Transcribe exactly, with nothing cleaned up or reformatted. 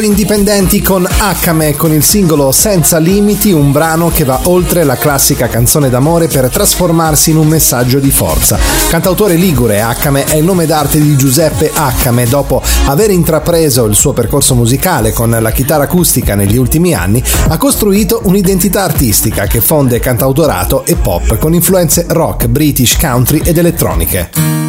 Indipendenti con Accame, con il singolo Senza Limiti, un brano che va oltre la classica canzone d'amore per trasformarsi in un messaggio di forza. Cantautore ligure, Accame è il nome d'arte di Giuseppe Accame. Dopo aver intrapreso il suo percorso musicale con la chitarra acustica negli ultimi anni, ha costruito un'identità artistica che fonde cantautorato e pop con influenze rock, british, country ed elettroniche.